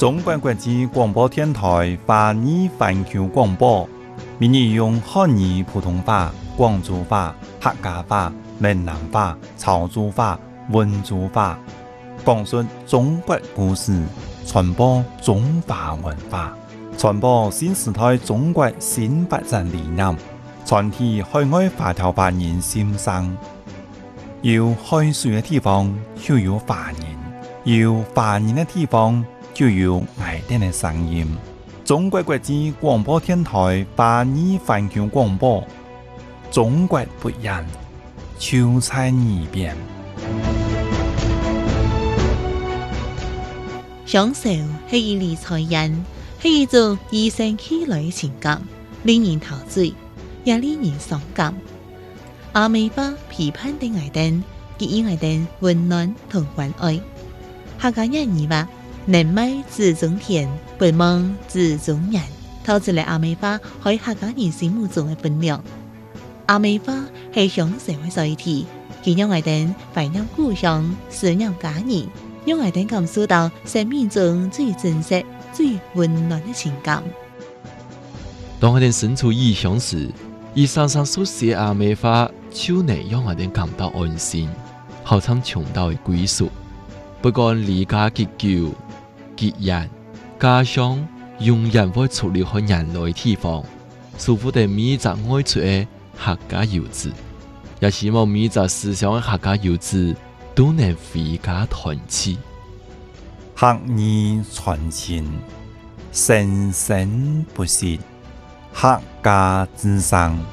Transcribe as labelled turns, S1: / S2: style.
S1: 中国国际广播电台华语环球广播，每日用汉语普通话、广州话、客家话、闽南话、潮州话、温州话，讲述中国故事，传播中华文化，传播新时代中国新发展理念，传递海外华侨华人心声。有海水的地方就有华人，有华人的地方就有爱丁的声音。中国国际广播电台华语环球广播，中国不一样，就在耳边。
S2: 享受是一理财人，是一种与生俱來的情感，令人陶醉，也令人傷感。阿美花批判的愛丁，給予愛丁溫暖同關愛。客家人語話：人美自中天，不忙自中人。透出嚟阿美花喺客家人心目中嘅分量。阿美花係享受嘅載體，佢讓愛丁懷念故鄉，思念家人，讓愛丁感受到生命中最真實、最溫暖嘅情感。
S3: 當我哋身處異鄉時，而常常所寫阿美花，就能讓我哋感到安心，好像尋到嘅歸屬。不管離家結久、結人，家鄉永遠會出離開人類地方，祝福哋每一個愛出嘅客家遊子，也希望每一個思鄉嘅客家遊子都能回家團聚。
S1: 客語傳情，生生不息，客家之聲。